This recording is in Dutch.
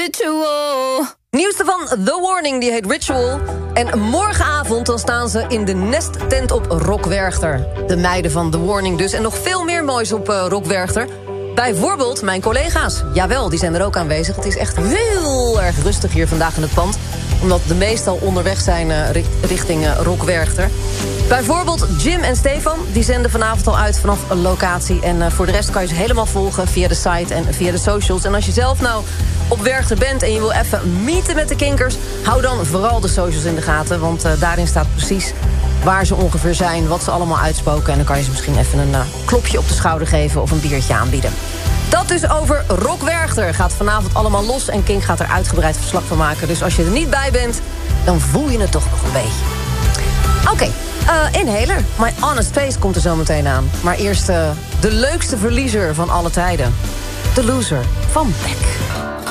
Ritual. Nieuwste van The Warning, die heet Ritual. En morgenavond dan staan ze in de Nesttent op Rock Werchter. De meiden van The Warning dus. En nog veel meer moois op Rock Werchter. Bijvoorbeeld mijn collega's. Jawel, die zijn er ook aanwezig. Het is echt heel erg rustig hier vandaag in het pand. Omdat de meestal onderweg zijn richting Rock Werchter. Bijvoorbeeld Jim en Stefan. Die zenden vanavond al uit vanaf een locatie. En voor de rest kan je ze helemaal volgen via de site en via de socials. En als je zelf nou op Werchter bent en je wil even meeten met de kinkers, hou dan vooral de socials in de gaten. Want daarin staat precies waar ze ongeveer zijn, wat ze allemaal uitspoken. En dan kan je ze misschien even een klopje op de schouder geven of een biertje aanbieden. Dat dus over Rock Werchter. Gaat vanavond allemaal los en Kink gaat er uitgebreid verslag van maken. Dus als je er niet bij bent, dan voel je het toch nog een beetje. Oké, Inhaler. My Honest Face komt er zo meteen aan. Maar eerst de leukste verliezer van alle tijden. De Loser van Beck.